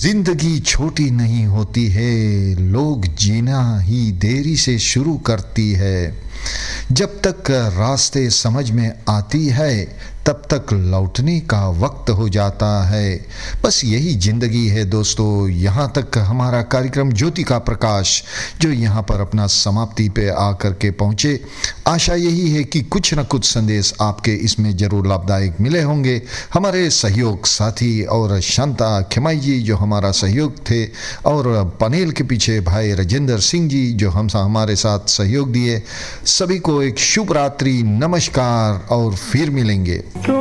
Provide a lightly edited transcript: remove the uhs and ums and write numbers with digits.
जिंदगी छोटी नहीं होती है, लोग जीना ही देरी से शुरू करती है। जब तक रास्ते समझ में आती है तब तक लौटने का वक्त हो जाता है। बस यही ज़िंदगी है दोस्तों। यहाँ तक हमारा कार्यक्रम ज्योति का प्रकाश जो यहाँ पर अपना समाप्ति पे आकर के पहुँचे। आशा यही है कि कुछ न कुछ संदेश आपके इसमें ज़रूर लाभदायक मिले होंगे। हमारे सहयोग साथी और शांता खिमाई जी जो हमारा सहयोग थे, और पैनल के पीछे भाई राजेंद्र सिंह जी जो हमारे साथ सहयोग दिए। सभी को एक शुभ रात्रि, नमस्कार और फिर मिलेंगे।